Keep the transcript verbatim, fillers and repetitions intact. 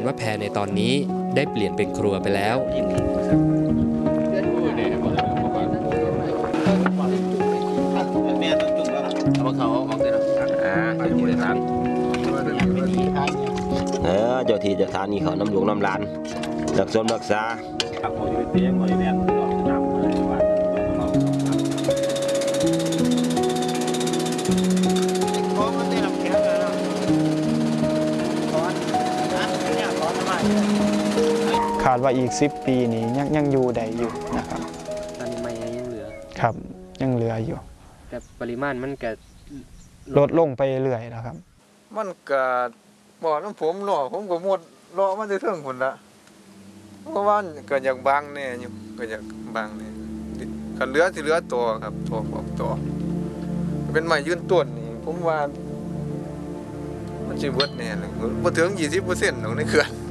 ว่าแพในตอนนี้ได้เปลี่ยนเป็นครัวไปแล้วเออเจ้าที่เจ้าทานนี่เขาน้ำหลวงน้ำลานรักษารักษาขาดว่าอีกสิบปีนี้ยังยังอยู่ได้อยู่นะครับตอนนี้ไม่ยังเหลือครับยังเหลืออยู่แต่ปริมาณมันก็ลดลงไปเรื่อยๆนะครับมันก็บอกน้ำผมหล่อผมก็หมดรอมันจะถึงคนละเพราะว่าก็อยากบางแน่อยู่ก็อยากบางแน่กันเหลือสิเหลือตัวครับตัวของตัวเป็นไม้ยืนต้นนี่ผมว่ามันสิเบิดแน่เลยบ่ถึง ยี่สิบเปอร์เซ็นต์ ของในเขื่อน